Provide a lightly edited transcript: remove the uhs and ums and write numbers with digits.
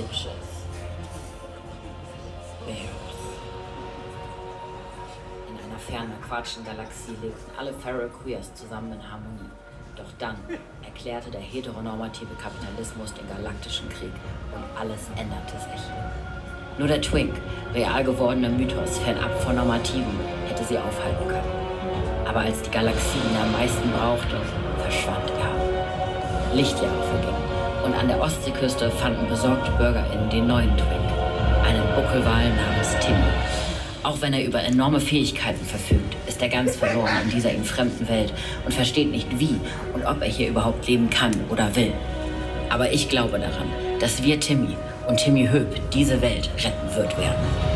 Bitches. Bears. In einer fernen Aquatschen-Galaxie lebten alle Feral Queers zusammen in Harmonie. Doch dann erklärte der heteronormative Kapitalismus den galaktischen Krieg und alles änderte sich. Nur der Twink, real gewordener Mythos fernab von Normativen, hätte sie aufhalten können. Aber als die Galaxie ihn am meisten brauchte, verschwand er. Lichtjahre vergingen und an der Ostseeküste fanden besorgte BürgerInnen den neuen Twink, einen Buckelwal namens Timmy. Auch wenn er über enorme Fähigkeiten verfügt, ist er ganz verloren in dieser ihm fremden Welt und versteht nicht, wie und ob er hier überhaupt leben kann oder will. Aber ich glaube daran, dass wir Timmy und Timmy Höp diese Welt retten wird werden.